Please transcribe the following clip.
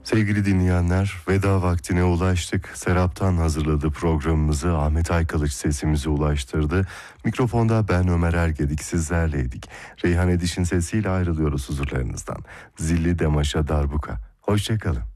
Sevgili dinleyenler, veda vaktine ulaştık. Serap'tan hazırladığı programımızı Ahmet Aykılıç sesimize ulaştırdı. Mikrofonda ben Ömer Ergedik sizlerleydik. Reyhan Ediş'in sesiyle ayrılıyoruz huzurlarınızdan. Zilli Demaş'a darbuka. Hoşçakalın.